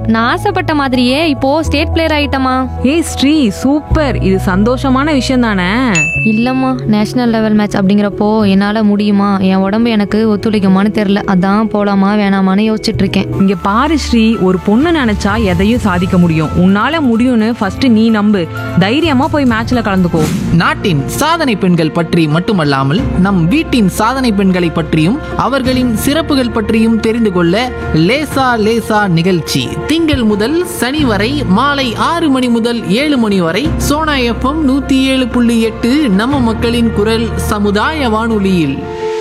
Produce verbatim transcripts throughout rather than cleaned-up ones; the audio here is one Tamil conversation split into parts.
நான் ஆசைப்பட்ட மாதிரியே இப்போ ஸ்டேட் பிளேயர் ஆயிட்டமா. ஏய் ஸ்ரீ, சூப்பர். இது சந்தோஷமான விஷயம் தானே? இல்லம்மா, நேஷனல் லெவல் மேட்ச் அப்படிங்கிறப்போ என்னால முடியுமா, என் உடம்பு எனக்கு ஒத்துழைக்குமான்னு தெரியல. அதான் போலாமா வேணாமான்னு யோசிச்சுட்டு இருக்கேன். இங்க பாரு ஸ்ரீ, ஒரு பொண்ணு நினைச்சா எதையும் சாதிக்க முடியும். உன்னால முடியும்னு ஃபர்ஸ்ட் நீ நம்பு. தைரியமா போய் மேட்ச்ல கலந்துக்கோ. நாட்டின் சாதனை பெண்கள் பற்றி மட்டுமல்லாமல் நம் வீட்டின் சாதனை பெண்களை பற்றியும் அவர்களின் சிறப்புகள் பற்றியும் தெரிந்து கொள்ள லேசா லேசா நிகழ்ச்சி திங்கள் முதல் சனி வரை மாலை ஆறு மணி முதல் ஏழு மணி வரை சோனா எஃப்எம் நூத்தி ஏழு புள்ளி எட்டு நம்ம மக்களின் குரல் சமுதாய வானொலியில்.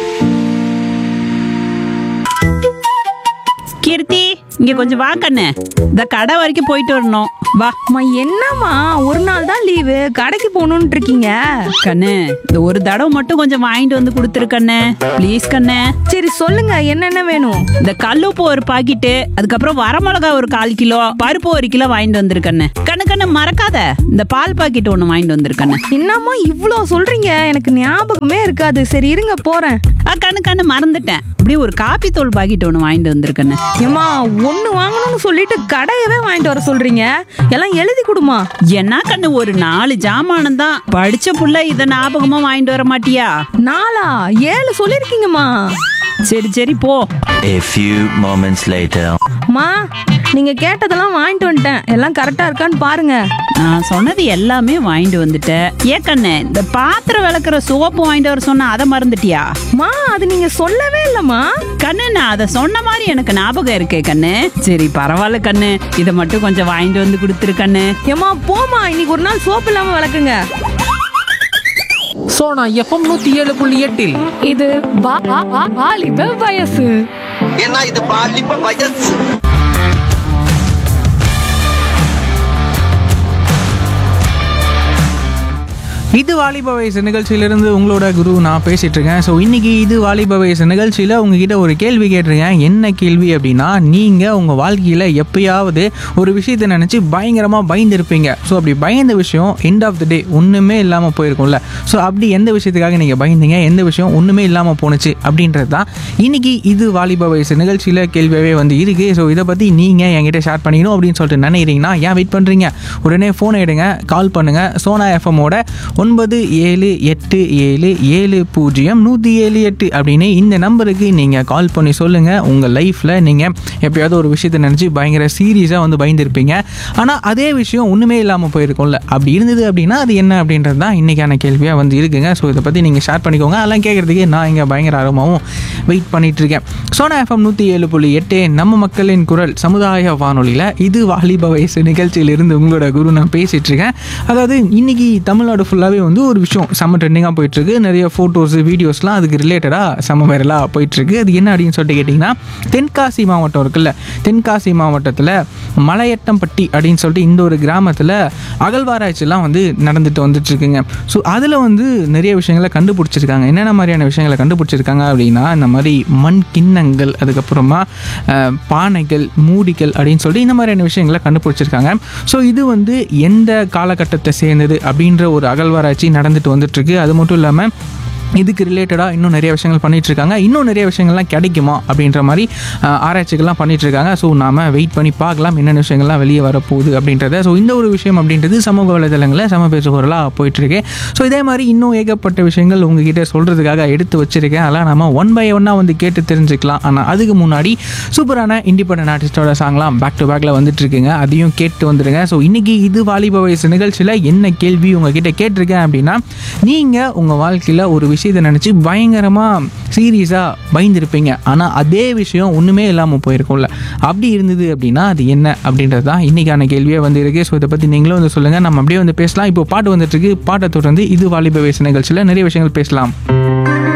கீர்த்தி, இங்க கொஞ்சம் வா கண்ணு. இந்த கடை வரைக்கும் போயிட்டு வரணும், வா. அம்மா என்னம்மா, ஒரு நாள் தான் லீவு, கடைக்கு போகணும்னு இருக்கீங்க? கண்ணு, இந்த ஒரு தடவை மட்டும் கொஞ்சம் வாங்கிட்டு வந்து கொடுத்துரு கண்ணு, ப்ளீஸ் கண்ணு. சரி சொல்லுங்க, என்னென்ன வேணும்? இந்த கல்லுப்பு ஒரு பாக்கெட்டு, அதுக்கப்புறம் வரமிளகா ஒரு கால் கிலோ, பருப்பு ஒரு கிலோ வாங்கிட்டு வந்துரு கண்ணு. கண்ணு கண்ணு மறக்காத, இந்த பால் பாக்கெட் ஒன்று வாங்கிட்டு வந்துரு கண்ணு. என்னம்மா இவ்வளோ சொல்றீங்க, எனக்கு ஞாபகமே இருக்காது. சரி இருங்க போறேன். ஆ கண்ணு கண்ணு மறந்துட்டேன். அப்படியே ஒரு காப்பி தூள் பாக்கெட் ஒன்று வாங்கிட்டு வந்துரு கண்ணு. ஏம்மா ஒண்ணு வாங்கணும்னு சொல்லிட்டு கடையவே வாங்கிட்டு வர சொல்றீங்க, எல்லாம் எழுதி கொடுமா. என்ன கண்ணு, ஒரு நாலு ஜாமானம் தான், படிச்ச புள்ள இதை ஞாபகமா வாங்கிட்டு வர மாட்டியா? நாலா ஏழு சொல்லிருக்கீங்கம்மா. சரி சரி போ. A few moments later. மா நீங்க கேட்டதெல்லாம் வாங்கிட்டு வந்துட்டேன், எல்லாம் கரெக்டா இருக்கான்னு பாருங்க. நான் சொன்னது எல்லாமே வாங்கிட்டு வந்துட்டேன். ஏ கண்ணு, இந்த பாத்திரம் விளக்குற சோப்பு வாங்கிட்டு வர சொன்ன, அதை மறந்துட்டியா? மா அது நீங்க சொல்லவே இல்லம்மா. கண்ணு, நான் அதை சொன்ன மாதிரி எனக்கு ஞாபகம் இருக்கே கண்ணு. சரி பரவாயில்ல கண்ணு, இதை மட்டும் கொஞ்சம் வாங்கிட்டு வந்து கொடுத்துரு கண்ணு. ஏமா போமா, இன்னைக்கு ஒரு நாள் சோப்பு இல்லாம விளக்குங்க. சோனா எஃப்எம் நூத்தி ஏழு புள்ளி எட்டில் இது வா- வா- வா- வாலிப வயசு. ஏன்னா இது பாலிப்ப வயசு. இது வாலிப வயசு நிகழ்ச்சியிலிருந்து உங்களோட குரு நான் பேசிகிட்டு இருக்கேன். ஸோ இன்றைக்கி இது வாலிப வயசு நிகழ்ச்சியில் உங்ககிட்ட ஒரு கேள்வி கேட்டிருக்கேன். என்ன கேள்வி அப்படின்னா, நீங்கள் உங்கள் வாழ்க்கையில் எப்பயாவது ஒரு விஷயத்தை நினச்சி பயங்கரமாக பயந்துருப்பீங்க. ஸோ அப்படி பயந்த விஷயம் எண்ட் ஆஃப் த டே ஒன்றுமே இல்லாமல் போயிருக்கும்ல. ஸோ அப்படி எந்த விஷயத்துக்காக நீங்கள் பயந்தீங்க, எந்த விஷயம் ஒன்றுமே இல்லாமல் போணுச்சு அப்படின்றது தான் இன்றைக்கி இது வாலிப வயசு நிகழ்ச்சியில் கேள்வியாகவே வந்து இருக்குது. ஸோ இதை பற்றி நீங்கள் என்கிட்ட ஷேர் பண்ணிக்கணும் அப்படின்னு சொல்லிட்டு நினைக்கிறீங்கன்னா ஏன் வெயிட் பண்ணுறீங்க, உடனே ஃபோனை எடுங்க, கால் பண்ணுங்கள். சோனா எஃப்எம்மோட ஒன்பது ஏழு எட்டு ஏழு ஏழு பூஜ்ஜியம் நூற்றி ஏழு எட்டு அப்படின்னு இந்த நம்பருக்கு நீங்கள் கால் பண்ணி சொல்லுங்கள். உங்கள் லைஃப்பில் நீங்கள் எப்போயாவது ஒரு விஷயத்தை நினச்சி பயங்கர சீரியஸாக வந்து பயந்துருப்பீங்க, ஆனால் அதே விஷயம் ஒன்றுமே இல்லாமல் போயிருக்கும்ல. அப்படி இருந்தது அப்படின்னா அது என்ன அப்படின்றது தான் இன்றைக்கான கேள்வியாக வந்து இருக்குங்க. ஸோ இதை பற்றி நீங்கள் ஷேர் பண்ணிக்கோங்க. அதெல்லாம் கேட்குறதுக்கு நான் இங்கே பயங்கர ஆர்வமாகவும் வெயிட் பண்ணிகிட்ருக்கேன். சோனா எஃப்எம் நூற்றி ஏழு புள்ளி எட்டு நம்ம மக்களின் குரல் சமுதாய வானொலியில் இது வாலிப வயசு நிகழ்ச்சியிலிருந்து உங்களோட குரு நான் பேசிகிட்ருக்கேன். அதாவது இன்றைக்கி தமிழ்நாடு ஃபுல்லாகவே வந்து ஒரு விஷயம் செம்ம ட்ரெண்டிங்காக போயிட்டுருக்கு. நிறைய ஃபோட்டோஸ் வீடியோஸ்லாம் அதுக்கு ரிலேட்டடாக செம்ம வைரலாக போயிட்டுருக்கு. அது என்ன அப்படின்னு சொல்லிட்டு கேட்டிங்கன்னா, தென்காசி மாவட்டம் இருக்குல்ல, தென்காசி மாவட்டத்தில் மலையட்டம்பட்டி அப்படின்னு சொல்லிட்டு இந்த ஒரு கிராமத்தில் அகழ்வாராய்ச்சிலாம் வந்து நடந்துட்டு வந்துட்டுருக்குங்க. ஸோ அதில் வந்து நிறைய விஷயங்களை கண்டுபிடிச்சிருக்காங்க. என்னென்ன மாதிரியான விஷயங்களை கண்டுபிடிச்சிருக்காங்க அப்படின்னா, இந்த மாதிரி மண் கிண்ணங்கள், அதுக்கப்புறமா பானைகள், மூடிகள் அப்படின்னு சொல்லிட்டு இந்த மாதிரியான விஷயங்களை கண்டுபிடிச்சிருக்காங்க. ஸோ இது வந்து எந்த காலகட்டத்தை சேர்ந்தது அப்படின்ற ஒரு அகழ்வாராய்ச்சி நடந்துட்டு வந்துட்டுருக்கு. அது மட்டும் இல்லாமல் இதுக்கு ரிலேட்டடாக இன்னும் நிறைய விஷயங்கள் பண்ணிகிட்ருக்காங்க. இன்னும் நிறைய விஷயங்கள்லாம் கிடைக்குமா அப்படின்ற மாதிரி ஆராய்ச்சிகள்லாம் பண்ணிகிட்ருக்காங்க. ஸோ நாம் வெயிட் பண்ணி பார்க்கலாம் என்னென்ன விஷயங்கள்லாம் வெளியே வரப்போகுது அப்படின்றத. ஸோ இந்த ஒரு விஷயம் அப்படின்றது சமூக வலைதளங்களில் சம பேசுபொருளாக போயிட்டுருக்கு. ஸோ இதே மாதிரி இன்னும் ஏகப்பட்ட விஷயங்கள் உங்ககிட்ட சொல்கிறதுக்காக எடுத்து வச்சுருக்கேன். அதெல்லாம் நம்ம ஒன் பை ஒன்னாக வந்து கேட்டு தெரிஞ்சுக்கலாம். ஆனால் அதுக்கு முன்னாடி சூப்பரான இண்டிபெண்டன்ட் ஆர்டிஸ்டோட சாங்லாம் பேக் டு பேக்கில் வந்துட்டுருக்குங்க, அதையும் கேட்டு வந்துடுங்க. ஸோ இன்றைக்கி இது வாலிப வயசு நிகழ்ச்சியில் என்ன கேள்வி உங்ககிட்ட கேட்டிருக்கேன் அப்படின்னா, நீங்கள் உங்கள் வாழ்க்கையில் ஒரு விஷயத்தை நினச்சி பயங்கரமாக சீரியஸாக பயந்துருப்பீங்க, ஆனால் அதே விஷயம் ஒன்றுமே இல்லாமல் போயிருக்கும்ல. அப்படி இருந்தது அப்படின்னா அது என்ன அப்படின்றது தான் இன்றைக்கான கேள்வியாக வந்து இருக்குது. ஸோ இதை பற்றி நீங்களும் வந்து சொல்லுங்கள், நம்ம அப்படியே வந்து பேசலாம். இப்போ பாட்டு வந்துட்டுருக்கு, பாட்டை தொடர்ந்து இது வாலிப வயசு நிகழ்ச்சியில் நிறைய விஷயங்கள் பேசலாம்.